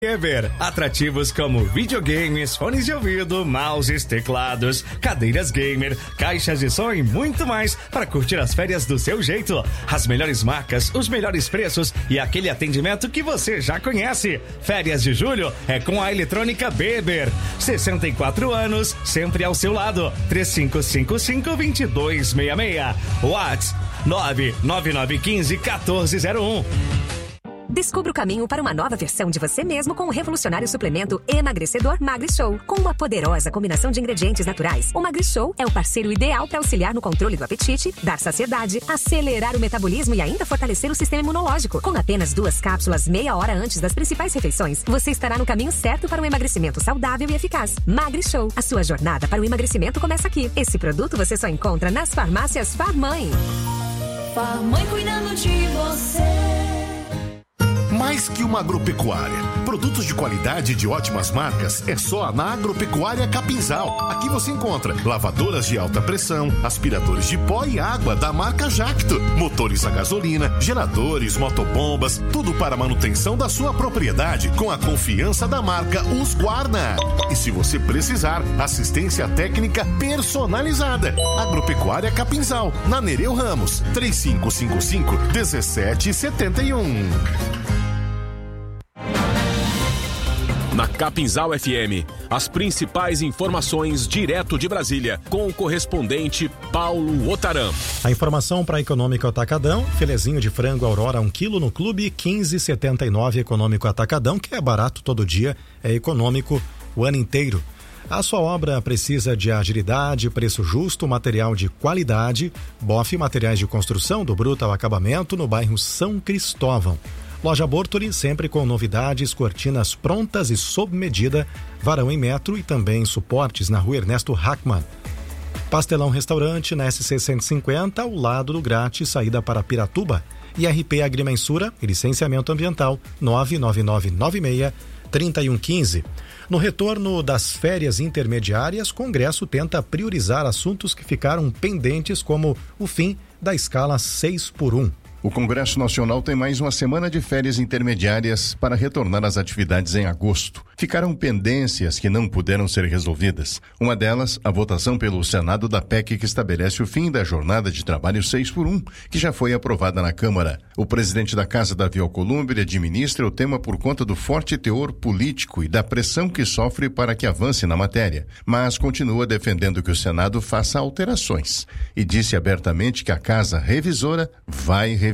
Weber, atrativos como videogames, fones de ouvido, mouses, teclados, cadeiras gamer, caixas de som e muito mais para curtir as férias do seu jeito. As melhores marcas, os melhores preços e aquele atendimento que você já conhece. Férias de julho é com a Eletrônica Weber. 64 anos, sempre ao seu lado. 3555-2266. WhatsApp 99915-1401. Descubra o caminho para uma nova versão de você mesmo com o revolucionário suplemento emagrecedor MagriShow. Com uma poderosa combinação de ingredientes naturais, o MagriShow é o parceiro ideal para auxiliar no controle do apetite, dar saciedade, acelerar o metabolismo e ainda fortalecer o sistema imunológico. Com apenas 2 cápsulas meia hora antes das principais refeições, você estará no caminho certo para um emagrecimento saudável e eficaz. MagriShow, a sua jornada para o emagrecimento começa aqui. Esse produto você só encontra nas farmácias Farmãe. Farmãe cuidando de você. Mais que uma agropecuária. Produtos de qualidade e de ótimas marcas é só na Agropecuária Capinzal. Aqui você encontra lavadoras de alta pressão, aspiradores de pó e água da marca Jacto, motores a gasolina, geradores, motobombas, tudo para a manutenção da sua propriedade com a confiança da marca Husqvarna. E se você precisar, assistência técnica personalizada. Agropecuária Capinzal, na Nereu Ramos, 3555-1771. Na Capinzal FM, as principais informações direto de Brasília, com o correspondente Paulo Otaram. A informação para Econômico Atacadão: filezinho de frango Aurora 1 kg no clube, 15,79 Econômico Atacadão, que é barato todo dia, é econômico o ano inteiro. A sua obra precisa de agilidade, preço justo, material de qualidade. Boff Materiais de Construção, do bruto ao acabamento, no bairro São Cristóvão. Loja Bortoli, sempre com novidades, cortinas prontas e sob medida, varão em metro e também suportes na rua Ernesto Hackman. Pastelão Restaurante, na SC 150, ao lado do Grátis, saída para Piratuba. E RP Agrimensura e Licenciamento Ambiental, 99996-3115. No retorno das férias intermediárias, Congresso tenta priorizar assuntos que ficaram pendentes, como o fim da escala 6x1. O Congresso Nacional tem mais uma semana de férias intermediárias para retornar às atividades em agosto. Ficaram pendências que não puderam ser resolvidas. Uma delas, a votação pelo Senado da PEC que estabelece o fim da jornada de trabalho 6x1, que já foi aprovada na Câmara. O presidente da Casa, Davi Alcolumbre, administra o tema por conta do forte teor político e da pressão que sofre para que avance na matéria, mas continua defendendo que o Senado faça alterações e disse abertamente que a Casa Revisora vai revisar.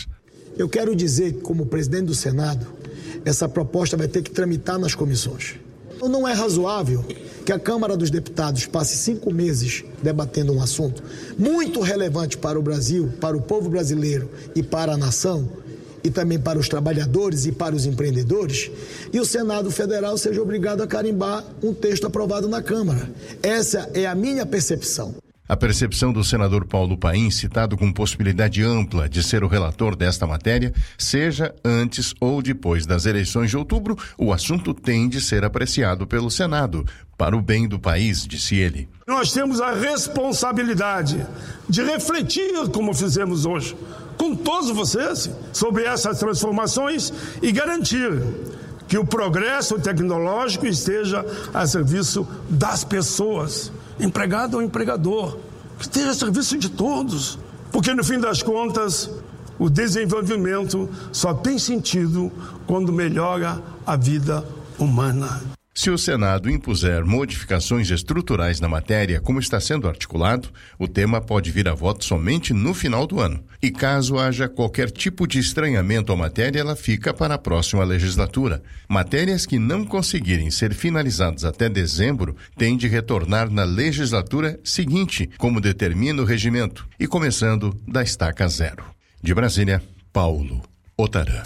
Eu quero dizer que, como presidente do Senado, essa proposta vai ter que tramitar nas comissões. Não é razoável que a Câmara dos Deputados passe 5 meses debatendo um assunto muito relevante para o Brasil, para o povo brasileiro e para a nação, e também para os trabalhadores e para os empreendedores, e o Senado Federal seja obrigado a carimbar um texto aprovado na Câmara. Essa é a minha percepção. A percepção do senador Paulo Paim, citado com possibilidade ampla de ser o relator desta matéria, seja antes ou depois das eleições de outubro, o assunto tem de ser apreciado pelo Senado, para o bem do país, disse ele. Nós temos a responsabilidade de refletir, como fizemos hoje, com todos vocês, sobre essas transformações e garantir que o progresso tecnológico esteja a serviço das pessoas, empregado ou empregador, que esteja a serviço de todos, porque no fim das contas o desenvolvimento só tem sentido quando melhora a vida humana. Se o Senado impuser modificações estruturais na matéria, como está sendo articulado, o tema pode vir a voto somente no final do ano. E caso haja qualquer tipo de estranhamento à matéria, ela fica para a próxima legislatura. Matérias que não conseguirem ser finalizadas até dezembro têm de retornar na legislatura seguinte, como determina o regimento, e começando da estaca zero. De Brasília, Paulo Otaram.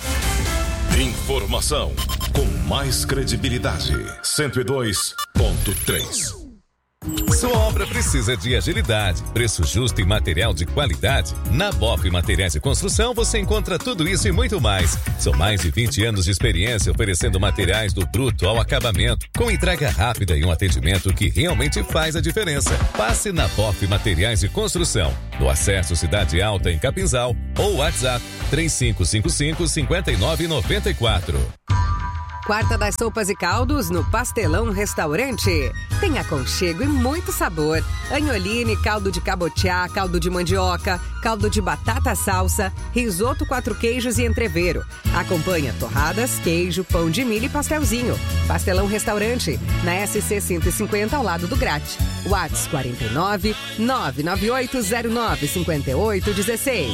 Informação com mais credibilidade. 102.3. Sua obra precisa de agilidade, preço justo e material de qualidade? Na Boff Materiais de Construção você encontra tudo isso e muito mais. São mais de 20 anos de experiência oferecendo materiais do bruto ao acabamento, com entrega rápida e um atendimento que realmente faz a diferença. Passe na Boff Materiais de Construção, no Acesso Cidade Alta em Capinzal, ou WhatsApp 3555-5994. Quarta das sopas e caldos no Pastelão Restaurante. Tem aconchego e muito sabor. Agnoline, caldo de cabotiá, caldo de mandioca, caldo de batata salsa, risoto 4 queijos e entrevero. Acompanha torradas, queijo, pão de milho e pastelzinho. Pastelão Restaurante, na SC 150 ao lado do Grate. WhatsApp 49 99809 5816.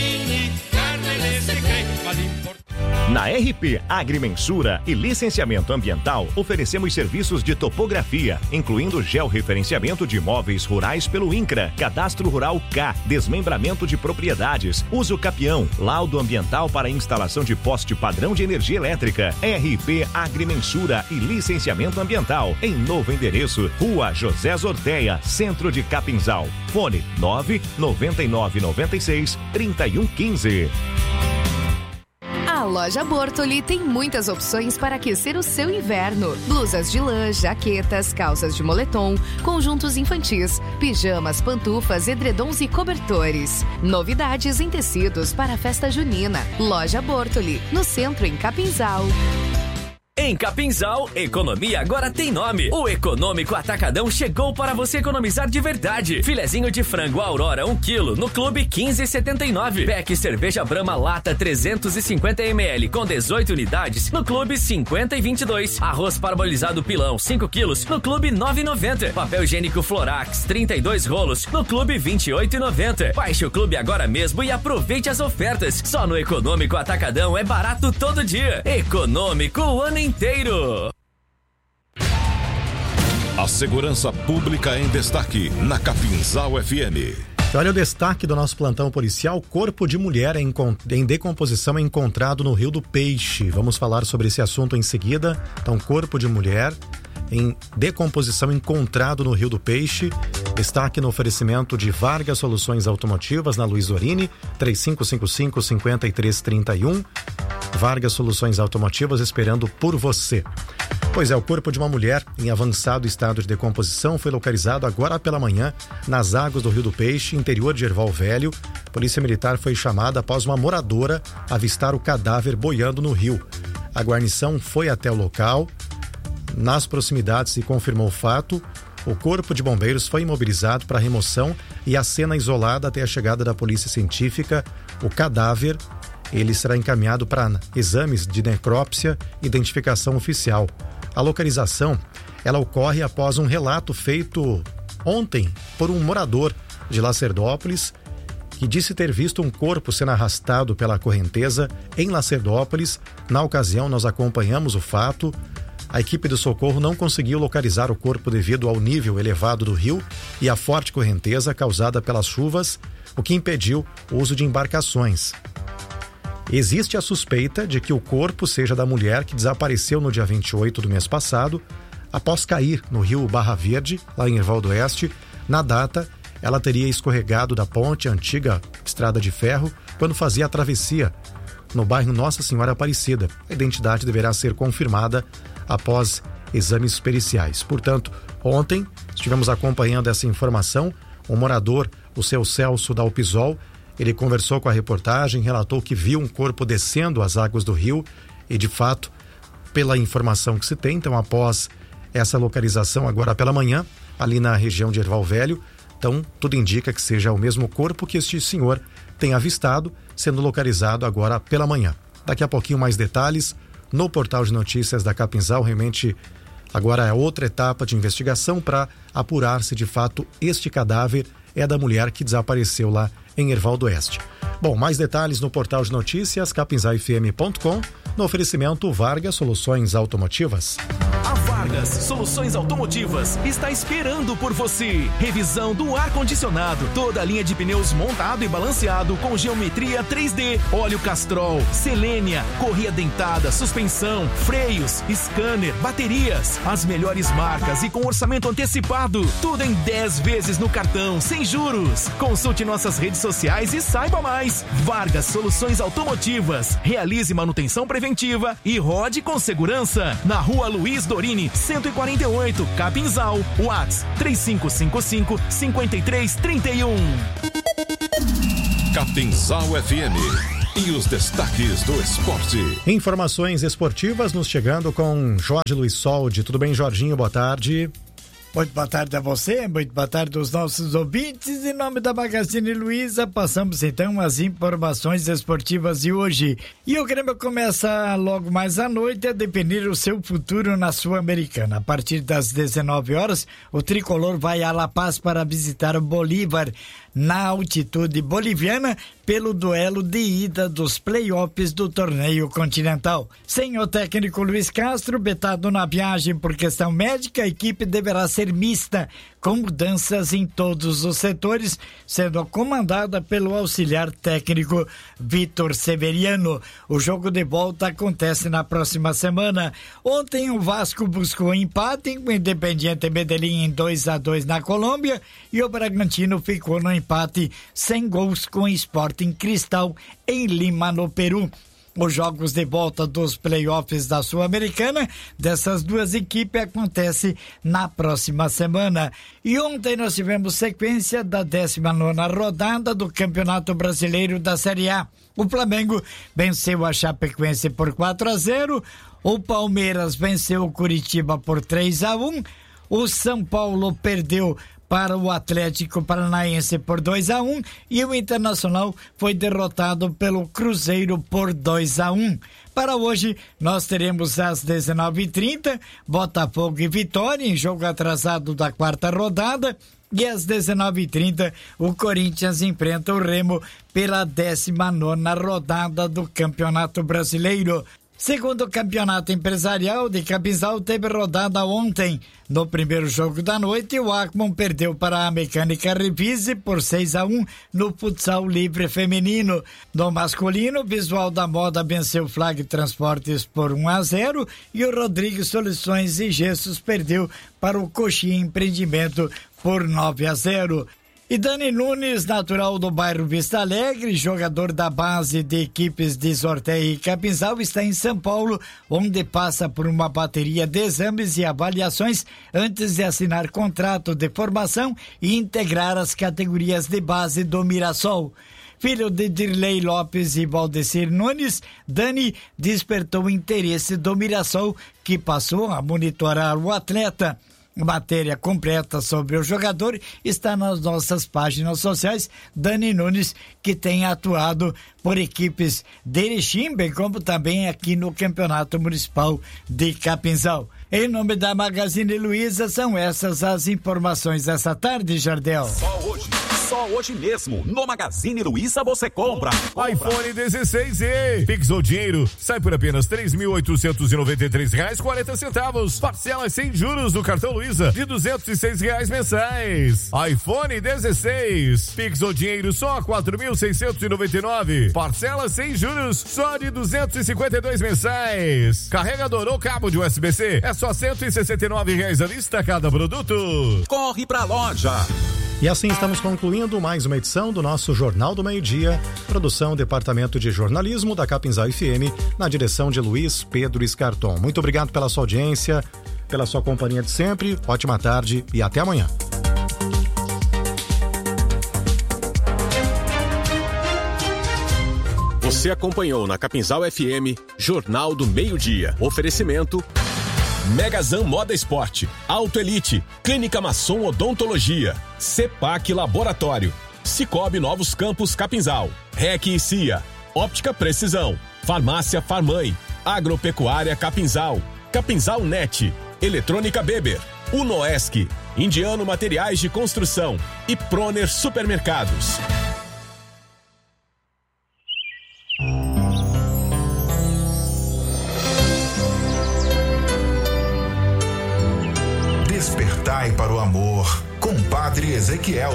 Na RP Agrimensura e Licenciamento Ambiental, oferecemos serviços de topografia, incluindo georreferenciamento de imóveis rurais pelo INCRA, Cadastro Rural K, desmembramento de propriedades, uso capião, laudo ambiental para instalação de poste padrão de energia elétrica. RP Agrimensura e Licenciamento Ambiental, em novo endereço, Rua José Zorteia, Centro de Capinzal. Fone 99996-3115. A loja Bortoli tem muitas opções para aquecer o seu inverno. Blusas de lã, jaquetas, calças de moletom, conjuntos infantis, pijamas, pantufas, edredons e cobertores. Novidades em tecidos para a festa junina. Loja Bortoli, no centro em Capinzal. Em Capinzal, economia agora tem nome. O Econômico Atacadão chegou para você economizar de verdade. Filezinho de frango Aurora 1 kg no Clube 15,79. Pack cerveja Brahma lata 350 ml com 18 unidades no Clube 50,22. Arroz parbolizado pilão 5 kg no Clube 9,90. Papel higiênico Florax 32 rolos no Clube 28,90. Baixe o Clube agora mesmo e aproveite as ofertas. Só no Econômico Atacadão é barato todo dia. Econômico o ano inteiro. A segurança pública em destaque na Capinzal FM. Olha o destaque do nosso plantão policial: corpo de mulher em decomposição é encontrado no Rio do Peixe. Vamos falar sobre esse assunto em seguida. Então, corpo de mulher em decomposição encontrado no Rio do Peixe. Destaque no oferecimento de Vargas Soluções Automotivas na Luiz Orini, 3555-5331. Vargas Soluções Automotivas, esperando por você. Pois é, o corpo de uma mulher em avançado estado de decomposição foi localizado agora pela manhã nas águas do Rio do Peixe, interior de Erval Velho. A Polícia Militar foi chamada após uma moradora avistar o cadáver boiando no rio. A guarnição foi até o local. Nas proximidades se confirmou o fato. O corpo de bombeiros foi imobilizado para remoção e a cena isolada até a chegada da polícia científica. O cadáver, ele será encaminhado para exames de necrópsia e identificação oficial. A localização, ela ocorre após um relato feito ontem por um morador de Lacerdópolis, que disse ter visto um corpo sendo arrastado pela correnteza em Lacerdópolis. Na ocasião, nós acompanhamos o fato. A equipe do socorro não conseguiu localizar o corpo devido ao nível elevado do rio e à forte correnteza causada pelas chuvas, o que impediu o uso de embarcações. Existe a suspeita de que o corpo seja da mulher que desapareceu no dia 28 do mês passado, após cair no rio Barra Verde, lá em Erval do Oeste. Na data, ela teria escorregado da ponte, antiga estrada de ferro, quando fazia a travessia no bairro Nossa Senhora Aparecida. A identidade deverá ser confirmada após exames periciais. Portanto, ontem estivemos acompanhando essa informação. O morador, o seu Celso Dalpisol, ele conversou com a reportagem, relatou que viu um corpo descendo as águas do rio e, de fato, pela informação que se tem, então, após essa localização agora pela manhã, ali na região de Erval Velho, então tudo indica que seja o mesmo corpo que este senhor tem avistado, sendo localizado agora pela manhã. Daqui a pouquinho mais detalhes no portal de notícias da Capinzal. Realmente agora é outra etapa de investigação para apurar se de fato este cadáver é da mulher que desapareceu lá em Erval do Oeste. Bom, mais detalhes no portal de notícias capinzalfm.com, no oferecimento Vargas Soluções Automotivas. A Vargas Soluções Automotivas está esperando por você. Revisão do ar-condicionado, toda a linha de pneus montado e balanceado com geometria 3D, óleo Castrol, Selênia, correia dentada, suspensão, freios, scanner, baterias, as melhores marcas e com orçamento antecipado. Tudo em 10 vezes no cartão, sem juros. Consulte nossas redes sociais e saiba mais. Vargas Soluções Automotivas. Realize manutenção preventiva e rode com segurança. Na Rua Luiz Dorini, 148, Capinzal. WhatsApp 3555-5331. Capinzal FM. e os destaques do esporte. Informações esportivas nos chegando com Jorge Luiz Soldi. Tudo bem, Jorginho? Boa tarde. Muito boa tarde a você, muito boa tarde aos nossos ouvintes. Em nome da Magazine Luiza, passamos então as informações esportivas de hoje. E o Grêmio começa logo mais à noite a definir o seu futuro na Sul-Americana. A partir das 19 horas, o tricolor vai a La Paz para visitar o Bolívar na altitude boliviana pelo duelo de ida dos playoffs do torneio continental. Sem o técnico Luiz Castro, vetado na viagem por questão médica, a equipe deverá ser mista, com mudanças em todos os setores, sendo comandada pelo auxiliar técnico Vitor Severiano. O jogo de volta acontece na próxima semana. Ontem o Vasco buscou empate com o Independiente Medellín em 2-2 na Colômbia e o Bragantino ficou no empate sem gols com o Sporting Cristal em Lima, no Peru. Os jogos de volta dos playoffs da Sul-Americana dessas duas equipes acontece na próxima semana. E ontem nós tivemos sequência da 19ª rodada do Campeonato Brasileiro da Série A. O Flamengo venceu a Chapecoense por 4-0, o Palmeiras venceu o Curitiba por 3-1, o São Paulo perdeu para o Atlético Paranaense por 2-1 e o Internacional foi derrotado pelo Cruzeiro por 2-1. Para hoje, nós teremos às 19h30 Botafogo e Vitória em jogo atrasado da 4ª rodada. E às 19h30, o Corinthians enfrenta o Remo pela 19ª rodada do Campeonato Brasileiro. Segundo o campeonato empresarial de Capinzal, teve rodada ontem. No primeiro jogo da noite, o Acmon perdeu para a Mecânica Revise por 6-1 no futsal livre feminino. No masculino, o Visual da Moda venceu o Flag Transportes por 1-0 e o Rodrigues Soluções e Gessos perdeu para o Coxinha Empreendimento por 9-0. E Dani Nunes, natural do bairro Vista Alegre, jogador da base de equipes de Sorteio e Capinzal, está em São Paulo, onde passa por uma bateria de exames e avaliações antes de assinar contrato de formação e integrar as categorias de base do Mirassol. Filho de Dirley Lopes e Valdecir Nunes, Dani despertou o interesse do Mirassol, que passou a monitorar o atleta. Matéria completa sobre o jogador está nas nossas páginas sociais. Dani Nunes, que tem atuado por equipes de Erechim, bem como também aqui no Campeonato Municipal de Capinzal. Em nome da Magazine Luiza, são essas as informações dessa tarde, Jardel. Só hoje mesmo, no Magazine Luiza você compra. iPhone 16e. Pixel Dinheiro sai por apenas R$ 3.893,40. Parcelas sem juros do cartão Luiza de R$ 206 mensais. iPhone 16. Pixel Dinheiro só R$ 4.699. Parcelas sem juros só de R$ 252 mensais. Carregador ou cabo de USB-C é só R$ 169 à lista cada produto. Corre pra loja. E assim estamos concluindo mais uma edição do nosso Jornal do Meio-Dia. Produção Departamento de Jornalismo da Capinzal FM, na direção de Luiz Pedro Escarton. Muito obrigado pela sua audiência, pela sua companhia de sempre. Ótima tarde e até amanhã. Você acompanhou na Capinzal FM Jornal do Meio-Dia. Oferecimento Megazan Moda Esporte, Auto Elite, Clínica Masson Odontologia, CEPAC Laboratório, Cicobi Novos Campos Capinzal, REC e CIA, Óptica Precisão, Farmácia Farmãe, Agropecuária Capinzal, Capinzal Net, Eletrônica Beber, Unoesc, Indiano Materiais de Construção e Proner Supermercados. Despertai para o amor, com Padre Ezequiel.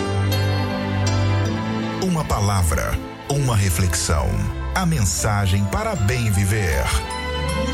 Uma palavra, uma reflexão, a mensagem para bem viver.